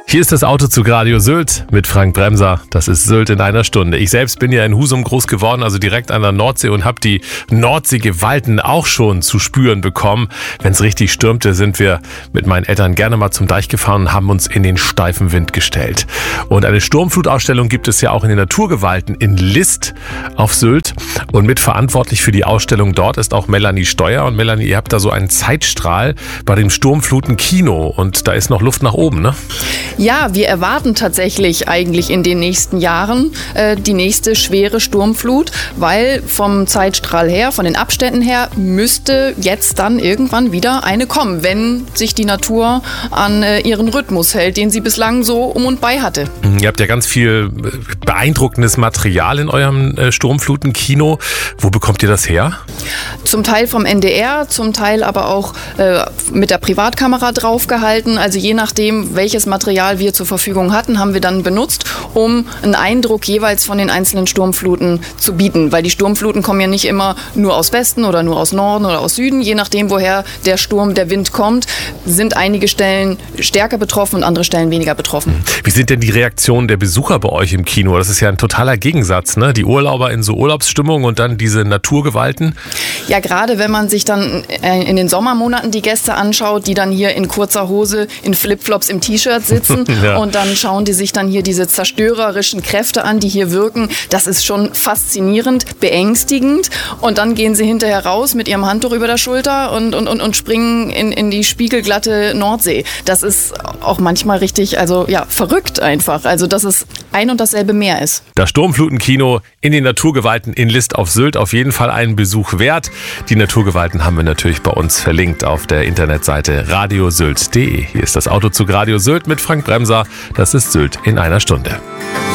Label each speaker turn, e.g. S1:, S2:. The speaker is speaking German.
S1: Hier ist das Autozug Radio Sylt mit Frank Bremser. Das ist Sylt in einer Stunde. Ich selbst bin ja in Husum groß geworden, also direkt an der Nordsee, und habe die Nordseegewalten auch schon zu spüren bekommen. Wenn es richtig stürmte, sind wir mit meinen Eltern gerne mal zum Deich gefahren und haben uns in den steifen Wind gestellt. Und eine Sturmflutausstellung gibt es ja auch in den Naturgewalten in List auf Sylt. Und mitverantwortlich für die Ausstellung dort ist auch Melanie Steuer. Und Melanie, ihr habt da so einen Zeitstrahl bei dem Sturmfluten-Kino. Und da ist noch Luft nach oben, ne?
S2: Ja, wir erwarten tatsächlich eigentlich in den nächsten Jahren die nächste schwere Sturmflut, weil vom Zeitstrahl her, von den Abständen her, müsste jetzt dann irgendwann wieder eine kommen, wenn sich die Natur an ihren Rhythmus hält, den sie bislang so um und bei hatte.
S1: Ihr habt ja ganz viel beeindruckendes Material in eurem Sturmfluten-Kino. Wo bekommt ihr das her?
S2: Zum Teil vom NDR, zum Teil aber auch mit der Privatkamera draufgehalten. Also je nachdem, welches Material wir zur Verfügung hatten, haben wir dann benutzt, um einen Eindruck jeweils von den einzelnen Sturmfluten zu bieten. Weil die Sturmfluten kommen ja nicht immer nur aus Westen oder nur aus Norden oder aus Süden. Je nachdem, woher der Sturm, der Wind kommt, sind einige Stellen stärker betroffen und andere Stellen weniger betroffen.
S1: Wie sind denn die Reaktionen der Besucher bei euch im Kino? Das ist ja ein totaler Gegensatz, ne? Die Urlauber in so Urlaubsstimmung und dann diese Naturgewalten.
S2: Ja, gerade wenn man sich dann in den Sommermonaten die Gäste anschaut, die dann hier in kurzer Hose, in Flipflops im T-Shirt sitzen ja. Und dann schauen die sich dann hier diese zerstörerischen Kräfte an, die hier wirken. Das ist schon faszinierend, beängstigend. Und dann gehen sie hinterher raus mit ihrem Handtuch über der Schulter und springen in die spiegelglatte Nordsee. Das ist auch manchmal richtig, also ja, verrückt einfach. Also dass es ein und dasselbe Meer ist.
S1: Das Sturmflutenkino in den Naturgewalten in List auf Sylt, auf jeden Fall einen Besuch wert. Die Naturgewalten haben wir natürlich bei uns verlinkt auf der Internetseite radiosylt.de. Hier ist das Autozug Radio Sylt mit Frank Bremser. Das ist Sylt in einer Stunde.